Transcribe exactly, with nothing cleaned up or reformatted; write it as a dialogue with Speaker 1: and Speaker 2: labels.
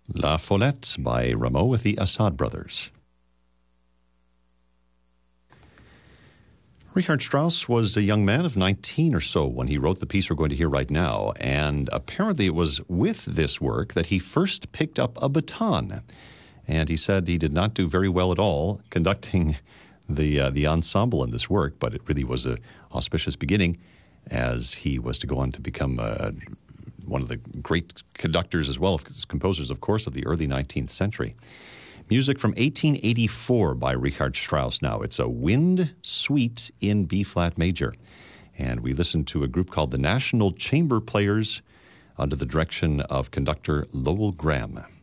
Speaker 1: La Follette by Rameau with the Assad Brothers. Richard Strauss was a young man of nineteen or so when he wrote the piece we're going to hear right now, and apparently it was with this work that he first picked up a baton. And he said he did not do very well at all conducting the uh, the ensemble in this work, but it really was an auspicious beginning as he was to go on to become uh, one of the great conductors as well as composers, of course, of the early nineteenth century. Music from eighteen eighty-four by Richard Strauss now. It's a wind suite in B-flat major. And we listened to a group called the National Chamber Players under the direction of conductor Lowell Graham.